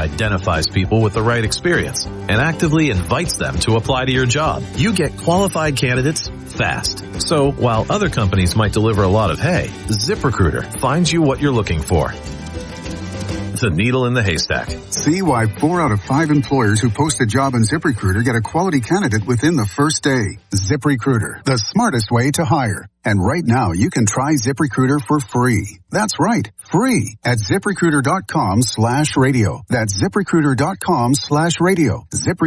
identifies people with the right experience and actively invites them to apply to your job. You get qualified candidates fast. So while other companies might deliver a lot of hay, ZipRecruiter finds you what you're looking for. The needle in the haystack. See why 4 out of 5 employers who post a job on ZipRecruiter get a quality candidate within the first day. ZipRecruiter, the smartest way to hire. And right now, you can try ZipRecruiter for free. That's right, free at ZipRecruiter.com/radio. That's ZipRecruiter.com/radio.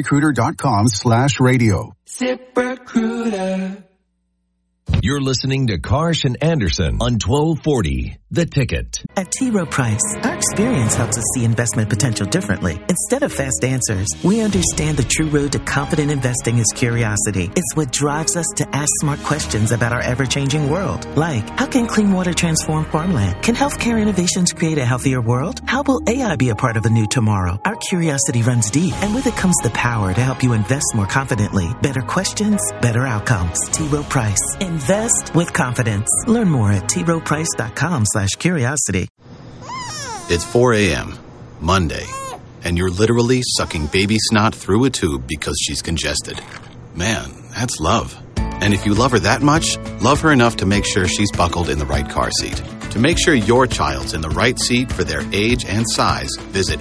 ZipRecruiter.com/radio. ZipRecruiter. You're listening to Karsh and Anderson on 1240, The Ticket. At T. Rowe Price, our experience helps us see investment potential differently. Instead of fast answers, we understand the true road to confident investing is curiosity. It's what drives us to ask smart questions about our ever-changing world. Like, how can clean water transform farmland? Can healthcare innovations create a healthier world? How will AI be a part of a new tomorrow? Our curiosity runs deep, and with it comes the power to help you invest more confidently. Better questions, better outcomes. T. Rowe Price. Invest with confidence. Learn more at troweprice.com/curiosity. It's 4 a.m., Monday, and you're literally sucking baby snot through a tube because she's congested. Man, that's love. And if you love her that much, love her enough to make sure she's buckled in the right car seat. To make sure your child's in the right seat for their age and size, visit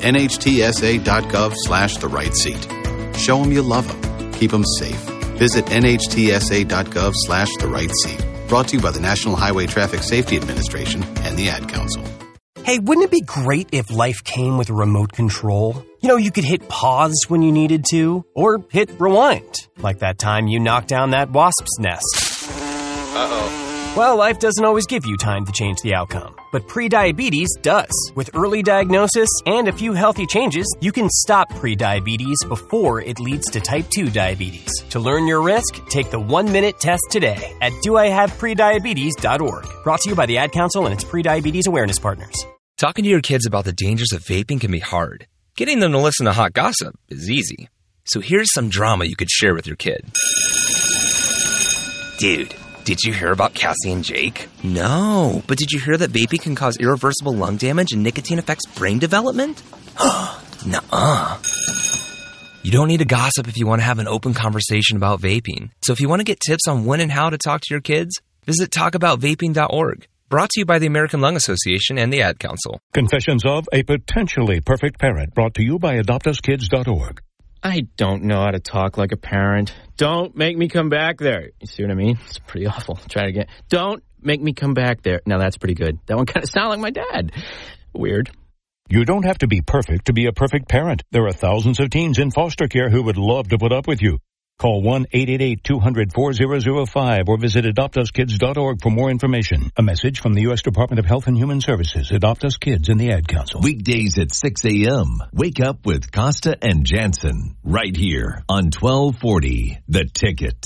nhtsa.gov/the right seat. Show them you love them. Keep them safe. Visit nhtsa.gov/the right seat. Brought to you by the National Highway Traffic Safety Administration and the Ad Council. Hey, wouldn't it be great if life came with a remote control? You know, you could hit pause when you needed to, or hit rewind, like that time you knocked down that wasp's nest. Uh-oh. Well, life doesn't always give you time to change the outcome, but prediabetes does. With early diagnosis and a few healthy changes, you can stop prediabetes before it leads to type 2 diabetes. To learn your risk, take the 1-minute test today at doihaveprediabetes.org. Brought to you by the Ad Council and its prediabetes awareness partners. Talking to your kids about the dangers of vaping can be hard. Getting them to listen to hot gossip is easy. So here's some drama you could share with your kid. Dude, did you hear about Cassie and Jake? No, but did you hear that vaping can cause irreversible lung damage and nicotine affects brain development? Nuh-uh. You don't need to gossip if you want to have an open conversation about vaping. So if you want to get tips on when and how to talk to your kids, visit talkaboutvaping.org. Brought to you by the American Lung Association and the Ad Council. Confessions of a Potentially Perfect Parent, brought to you by AdoptUsKids.org. I don't know how to talk like a parent. Don't make me come back there. You see what I mean? It's pretty awful. Try it again. Don't make me come back there. Now that's pretty good. That one kind of sounded like my dad. Weird. You don't have to be perfect to be a perfect parent. There are thousands of teens in foster care who would love to put up with you. Call 1-888-200-4005 or visit AdoptUsKids.org for more information. A message from the U.S. Department of Health and Human Services, Adopt Us Kids, and the Ad Council. Weekdays at 6 a.m. Wake up with Costa and Jansen. Right here on 1240, The Ticket.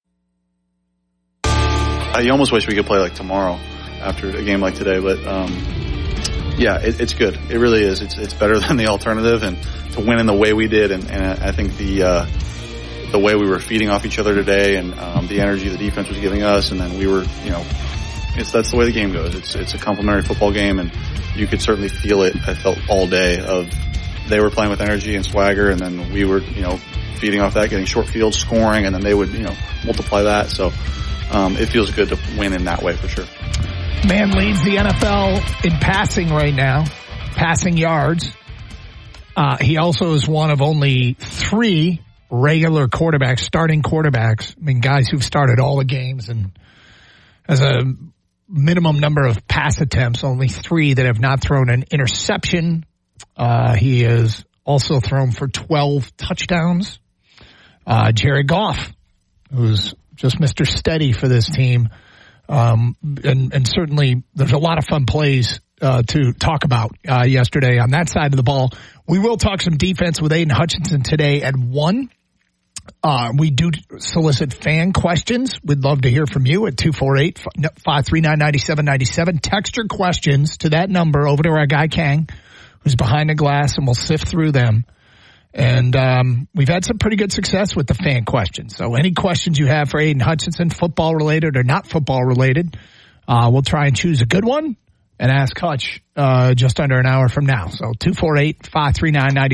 You almost wish we could play like tomorrow after a game like today, but yeah, it's good. It really is. It's better than the alternative, and to win in the way we did, and I think the way we were feeding off each other today, and the energy the defense was giving us, and then we were, that's the way the game goes. It's a complimentary football game, and you could certainly feel it. I felt all day of they were playing with energy and swagger, and then we were, feeding off that, getting short fields, scoring, and then they would, multiply that. So it feels good to win in that way for sure. Man leads the NFL in passing right now, passing yards. He also is one of only 3 regular quarterbacks, starting quarterbacks. I mean, guys who've started all the games and as a minimum number of pass attempts, only 3 that have not thrown an interception. He has also thrown for 12 touchdowns. Jared Goff, who's just Mr. Steady for this team. And certainly there's a lot of fun plays to talk about yesterday on that side of the ball. We will talk some defense with Aiden Hutchinson today at 1. We do solicit fan questions. We'd love to hear from you at 248-539-9797. Text your questions to that number over to our guy Kang, who's behind the glass, and we'll sift through them. And we've had some pretty good success with the fan questions. So any questions you have for Aiden Hutchinson, football-related or not football-related, we'll try and choose a good one and ask Hutch just under an hour from now. So 248-539-9797.